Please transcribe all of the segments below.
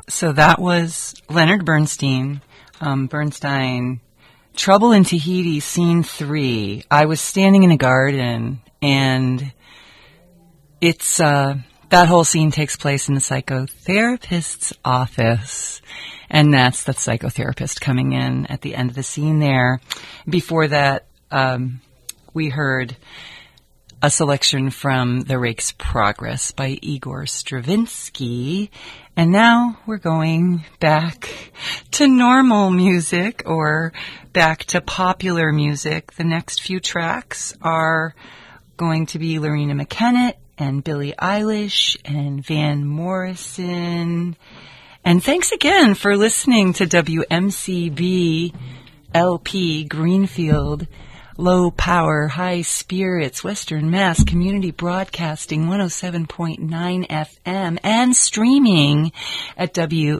So that was Leonard Bernstein. Bernstein, Trouble in Tahiti, Scene 3. I was standing in a garden, and it's that whole scene takes place in the psychotherapist's office, and that's the psychotherapist coming in at the end of the scene there. Before that, we heard a selection from The Rake's Progress by Igor Stravinsky. And now we're going back to normal music, or back to popular music. The next few tracks are going to be Loreena McKennitt and Billie Eilish and Van Morrison. And thanks again for listening to WMCB LP Greenfield, Low Power, High Spirits, Western Mass Community Broadcasting, 107.9 FM, and streaming at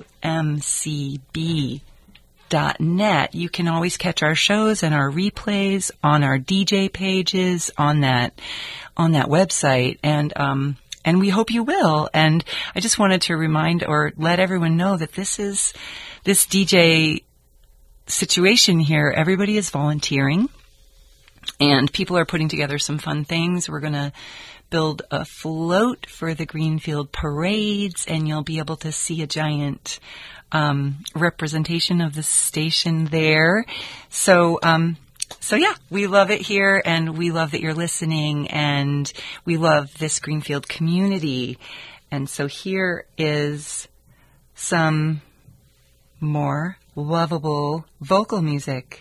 WMCB.net. You can always catch our shows and our replays on our DJ pages on that website, and we hope you will. And I just wanted to remind or let everyone know that this DJ situation here, everybody is volunteering. And people are putting together some fun things. We're going to build a float for the Greenfield parades, and you'll be able to see a giant representation of the station there. So yeah, we love it here, and we love that you're listening, and we love this Greenfield community. And so here is some more lovable vocal music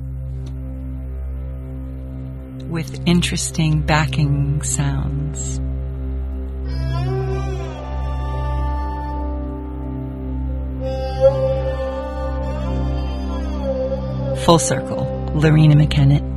with interesting backing sounds. Full Circle, Loreena McKennitt.